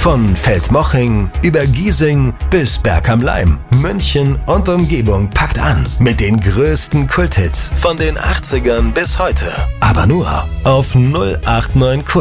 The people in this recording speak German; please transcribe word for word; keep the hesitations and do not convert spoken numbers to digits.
Von Feldmoching über Giesing bis Berg am Laim, München und Umgebung packt an mit den größten Kulthits von den achtzigern bis heute. Aber nur auf null acht neun Kult.